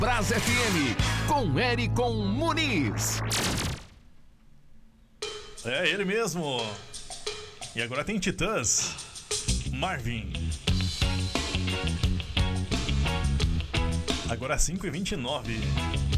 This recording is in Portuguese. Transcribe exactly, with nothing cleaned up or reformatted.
Brás F M, com Ericon Muniz. É ele mesmo. E agora tem Titãs, Marvin. Agora cinco e vinte e nove.